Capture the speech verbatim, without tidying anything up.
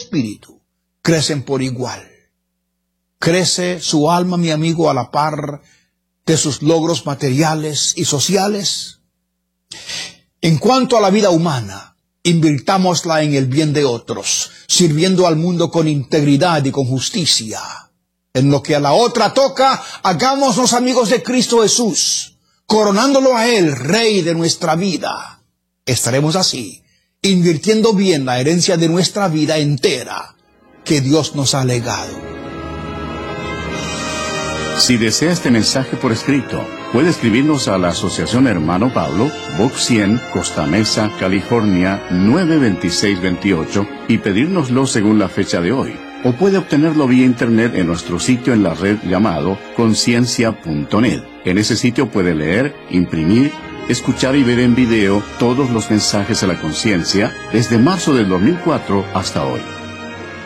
espíritu crecen por igual. ¿Crece su alma, mi amigo, a la par de sus logros materiales y sociales? En cuanto a la vida humana, invirtámosla en el bien de otros, sirviendo al mundo con integridad y con justicia. En lo que a la otra toca, hagámonos amigos de Cristo Jesús, coronándolo a Él, Rey de nuestra vida. Estaremos así, invirtiendo bien la herencia de nuestra vida entera que Dios nos ha legado. Si desea este mensaje por escrito, puede escribirnos a la Asociación Hermano Pablo, Box cien, Costa Mesa, California, nueve dos seis dos ocho y pedírnoslo según la fecha de hoy. O puede obtenerlo vía internet en nuestro sitio en la red llamado conciencia punto net. En ese sitio puede leer, imprimir, escuchar y ver en video todos los mensajes a la conciencia desde marzo del dos mil cuatro hasta hoy.